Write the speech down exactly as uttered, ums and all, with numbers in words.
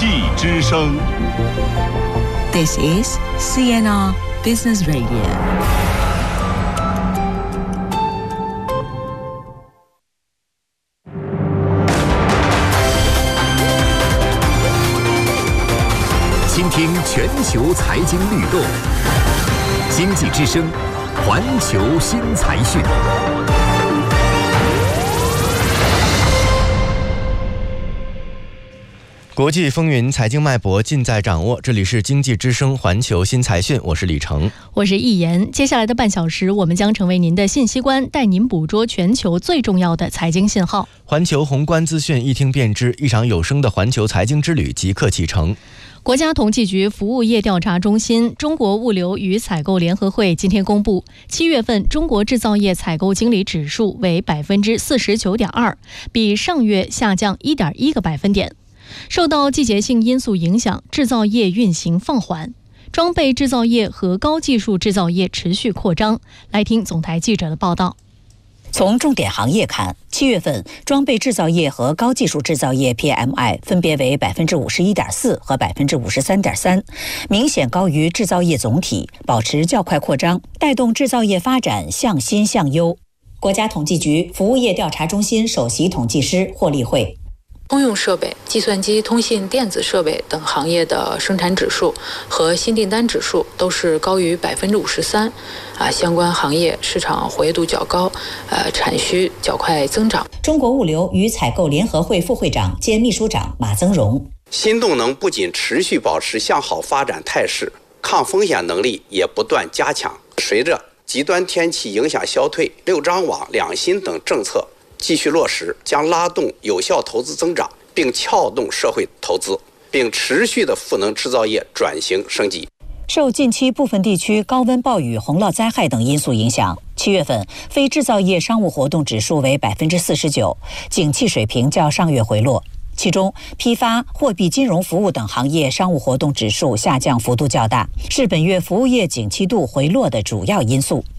济之声 This is C N R Business Radio。 倾听全球财经律动，经济之声，环球新财讯。 国际风云，财经脉搏尽在掌握。这里是经济之声环球新财讯，我是李成， 我是易言。接下来的半小时，我们将成为您的信息官，带您捕捉全球最重要的财经信号。 环球宏观资讯一听便知，一场有声的环球财经之旅即刻启程。 国家统计局服务业调查中心、中国物流与采购联合会今天公布，七月份中国制造业采购经理指数为百分之四十九点二，比上月下降一点一个百分点。受到季节性因素影响，制造业运行放缓，装备制造业和高技术制造业持续扩张。来听总台记者的报道。 从重点行业看，七月份装备制造业和高技术制造业 P M I 分别为百分之五十一点四和百分之五十三点三，明显高于制造业总体，保持较快扩张，带动制造业发展向新向优。国家统计局服务业调查中心首席统计师霍立慧。 通用设备、计算机、通信、电子设备等行业的生产指数和新订单指数都是高于百分之五十三，啊，相关行业市场活跃度较高，呃，产需较快增长。 中国物流与采购联合会副会长兼秘书长马增荣， 新动能不仅持续保持向好发展态势，抗风险能力也不断加强。随着极端天气影响消退、六张网、两新等政策继续落实，将拉动有效投资增长，并撬动社会投资，并持续的赋能制造业转型升级。 受近期部分地区高温暴雨、洪涝灾害等因素影响，七月份非制造业商务活动指数为百分之四十九，景气水平较上月回落。其中，批发、货币金融服务等行业商务活动指数下降幅度较大，是本月服务业景气度回落的主要因素。